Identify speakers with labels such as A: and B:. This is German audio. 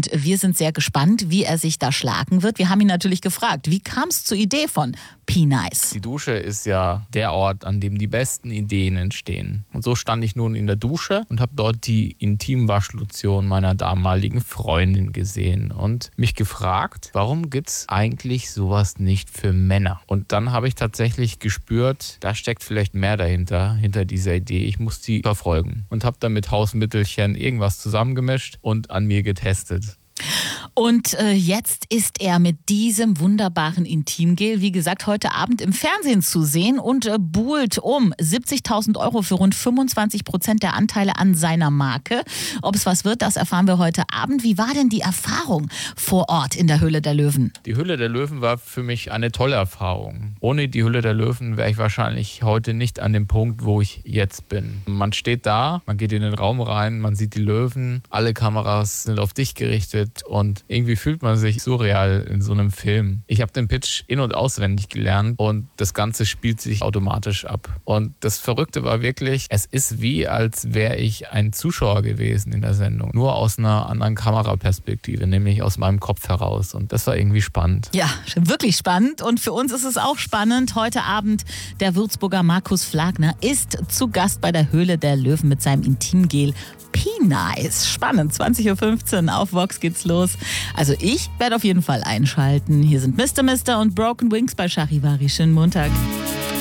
A: Und wir sind sehr gespannt, wie er sich da schlagen wird. Wir haben ihn natürlich gefragt, wie kam es zur Idee von P-Nice?
B: Die Dusche ist ja der Ort, an dem die besten Ideen entstehen. Und so stand ich nun in der Dusche und habe dort die Intimwaschlotion meiner damaligen Freundin gesehen und mich gefragt, warum gibt es eigentlich sowas nicht für Männer? Und dann habe ich tatsächlich gespürt, da steckt vielleicht mehr dahinter, hinter dieser Idee. Ich muss die verfolgen und habe dann mit Hausmittelchen irgendwas zusammengemischt und an mir getestet.
A: Und jetzt ist er mit diesem wunderbaren Intimgel, wie gesagt, heute Abend im Fernsehen zu sehen und buhlt um 70.000 Euro für rund 25% der Anteile an seiner Marke. Ob es was wird, das erfahren wir heute Abend. Wie war denn die Erfahrung vor Ort in der Höhle der Löwen?
B: Die Höhle der Löwen war für mich eine tolle Erfahrung. Ohne die Höhle der Löwen wäre ich wahrscheinlich heute nicht an dem Punkt, wo ich jetzt bin. Man steht da, man geht in den Raum rein, man sieht die Löwen, alle Kameras sind auf dich gerichtet und irgendwie fühlt man sich surreal in so einem Film. Ich habe den Pitch in- und auswendig gelernt und das Ganze spielt sich automatisch ab. Und das Verrückte war wirklich, es ist wie, als wäre ich ein Zuschauer gewesen in der Sendung. Nur aus einer anderen Kameraperspektive, nämlich aus meinem Kopf heraus. Und das war irgendwie spannend.
A: Ja, wirklich spannend. Und für uns ist es auch spannend. Heute Abend der Würzburger Markus Flagner ist zu Gast bei der Höhle der Löwen mit seinem Intimgel P-Nice. Spannend, 20.15 Uhr auf Vox geht's los. Also ich werde auf jeden Fall einschalten. Hier sind Mr. und Broken Wings bei Charivari. Schönen Montag.